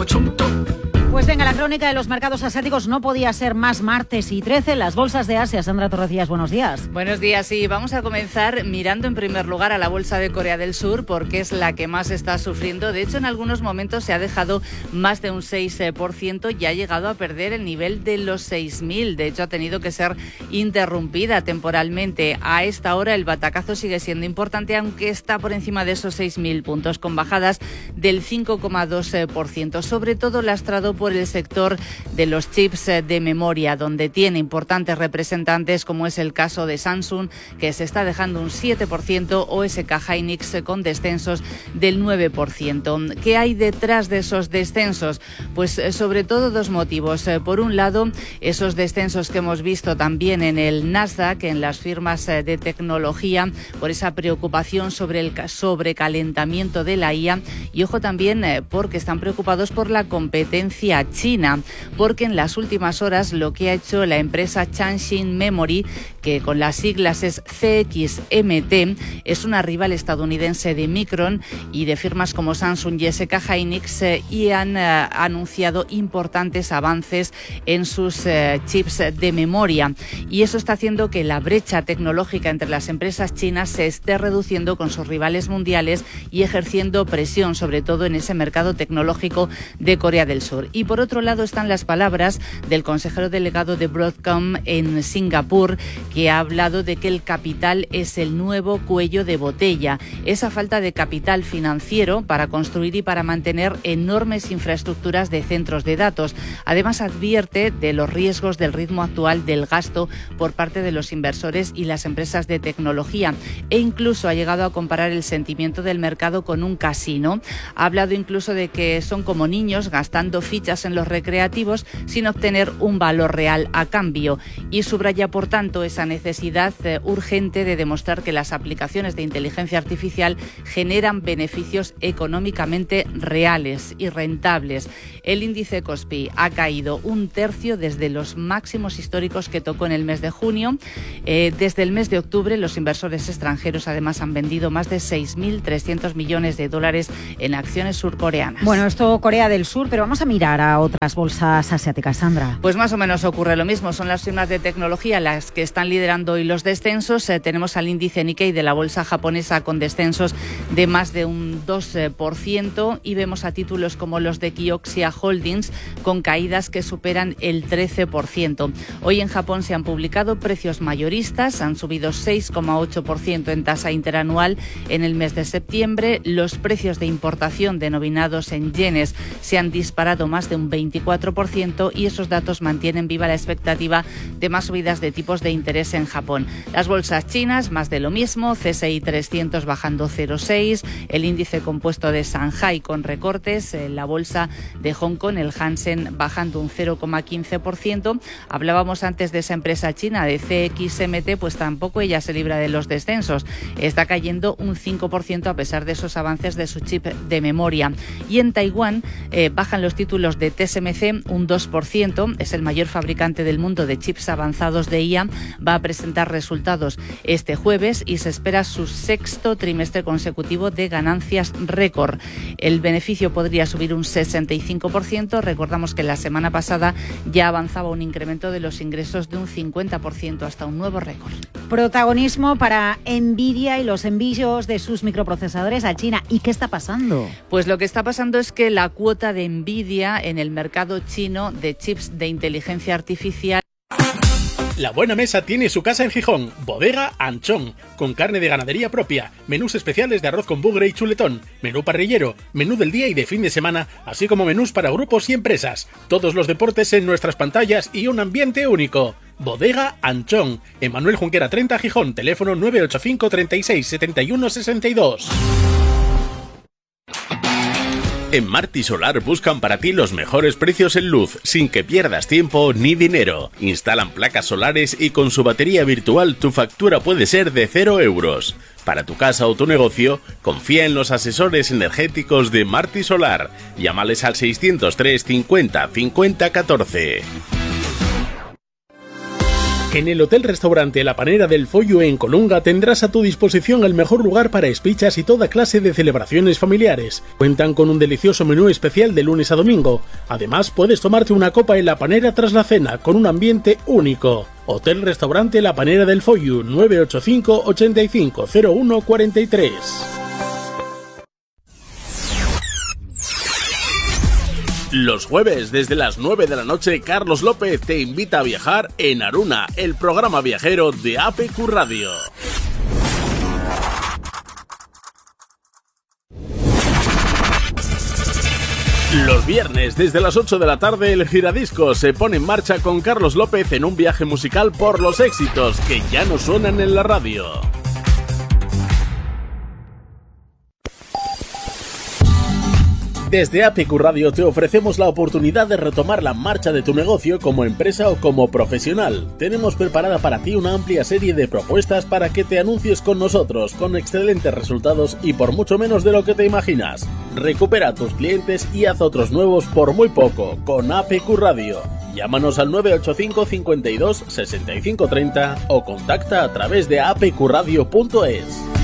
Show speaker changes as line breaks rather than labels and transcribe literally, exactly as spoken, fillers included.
Pues venga, la crónica de los mercados asiáticos no podía ser más martes y trece. Las bolsas de Asia. Sandra Torrecillas, buenos días.
Buenos días, sí. Vamos a comenzar mirando en primer lugar a la bolsa de Corea del Sur porque es la que más está sufriendo. De hecho, en algunos momentos se ha dejado más de un seis por ciento y ha llegado a perder el nivel de los seis mil. De hecho, ha tenido que ser interrumpida temporalmente. A esta hora el batacazo sigue siendo importante, aunque está por encima de esos seis mil puntos, con bajadas del cinco coma dos por ciento. Sobre todo lastrado por el sector de los chips de memoria, donde tiene importantes representantes, como es el caso de Samsung, que se está dejando un siete por ciento, o S K Hynix con descensos del nueve por ciento. ¿Qué hay detrás de esos descensos? Pues sobre todo dos motivos. Por un lado, esos descensos que hemos visto también en el Nasdaq, en las firmas de tecnología, por esa preocupación sobre el sobrecalentamiento de la I A, y ojo también porque están preocupados por la competencia China, porque en las últimas horas lo que ha hecho la empresa Changxin Memory, que con las siglas es C X M T, es una rival estadounidense de Micron y de firmas como Samsung y S K Hynix, eh, y han eh, anunciado importantes avances en sus eh, chips de memoria, y eso está haciendo que la brecha tecnológica entre las empresas chinas se esté reduciendo con sus rivales mundiales y ejerciendo presión sobre todo en ese mercado tecnológico de Corea del Sur. Y por otro lado están las palabras del consejero delegado de Broadcom en Singapur, que ha hablado de que el capital es el nuevo cuello de botella. Esa falta de capital financiero para construir y para mantener enormes infraestructuras de centros de datos. Además advierte de los riesgos del ritmo actual del gasto por parte de los inversores y las empresas de tecnología, e incluso ha llegado a comparar el sentimiento del mercado con un casino. Ha hablado incluso de que son como niños gastando fichas en los recreativos sin obtener un valor real a cambio, y subraya por tanto esa necesidad eh, urgente de demostrar que las aplicaciones de inteligencia artificial generan beneficios económicamente reales y rentables. El índice Kospi ha caído un tercio desde los máximos históricos que tocó en el mes de junio. Eh, desde el mes de octubre los inversores extranjeros además han vendido más de seis mil trescientos millones de dólares en acciones surcoreanas.
Bueno, esto Corea del Sur, pero vamos a mirar a otras bolsas asiáticas, Sandra.
Pues más o menos ocurre lo mismo. Son las firmas de tecnología las que están liderando hoy los descensos. Eh, tenemos al índice Nikkei de la bolsa japonesa con descensos de más de un dos por ciento, y vemos a títulos como los de Kioxia Holdings con caídas que superan el trece por ciento. Hoy en Japón se han publicado precios mayoristas, han subido seis coma ocho por ciento en tasa interanual en el mes de septiembre. Los precios de importación denominados en yenes se han disparado más de un veinticuatro por ciento, y esos datos mantienen viva la expectativa de más subidas de tipos de interés en Japón. Las bolsas chinas, más de lo mismo, C S I trescientos bajando cero coma seis, el índice compuesto de Shanghai con recortes, la bolsa de Hong Kong, el Hansen, bajando un cero coma quince por ciento. Hablábamos antes de esa empresa china de C X M T, pues tampoco ella se libra de los descensos. Está cayendo un cinco por ciento a pesar de esos avances de su chip de memoria. Y en Taiwán eh, bajan los títulos de T S M C un dos por ciento, es el mayor fabricante del mundo de chips avanzados de I A, va a presentar resultados este jueves y se espera su sexto trimestre consecutivo de ganancias récord. El beneficio podría subir un sesenta y cinco por ciento. Recordamos que la semana pasada ya avanzaba un incremento de los ingresos de un cincuenta por ciento hasta un nuevo récord.
Protagonismo para Nvidia y los envíos de sus microprocesadores a China. ¿Y qué está pasando?
Pues lo que está pasando es que la cuota de Nvidia en el mercado chino de chips de inteligencia artificial.
La Buena Mesa tiene su casa en Gijón, Bodega Anchón, con carne de ganadería propia, menús especiales de arroz con bugre y chuletón, menú parrillero, menú del día y de fin de semana, así como menús para grupos y empresas. Todos los deportes en nuestras pantallas y un ambiente único. Bodega Anchón, Emanuel Junquera treinta, Gijón, teléfono nueve ocho cinco, treinta y seis, setenta y uno, sesenta y dos. En Marti Solar buscan para ti los mejores precios en luz, sin que pierdas tiempo ni dinero. Instalan placas solares y con su batería virtual tu factura puede ser de cero euros. Para tu casa o tu negocio, confía en los asesores energéticos de Marti Solar. Llámales al seiscientos tres cincuenta cincuenta catorce. En el Hotel Restaurante La Panera del Follo en Colunga tendrás a tu disposición el mejor lugar para espichas y toda clase de celebraciones familiares. Cuentan con un delicioso menú especial de lunes a domingo. Además, puedes tomarte una copa en La Panera tras la cena, con un ambiente único. Hotel Restaurante La Panera del Follo, nueve ocho cinco, ochenta y cinco, cero uno cuarenta y tres. Los jueves, desde las nueve de la noche, Carlos López te invita a viajar en Aruna, el programa viajero de A P Q Radio. Los viernes, desde las ocho de la tarde, el Giradisco se pone en marcha con Carlos López en un viaje musical por los éxitos que ya no suenan en la radio. Desde A P Q Radio te ofrecemos la oportunidad de retomar la marcha de tu negocio como empresa o como profesional. Tenemos preparada para ti una amplia serie de propuestas para que te anuncies con nosotros, con excelentes resultados y por mucho menos de lo que te imaginas. Recupera a tus clientes y haz otros nuevos por muy poco, con A P Q Radio. Llámanos al nueve ocho cinco, cincuenta y dos, sesenta y cinco treinta o contacta a través de a p q radio punto es.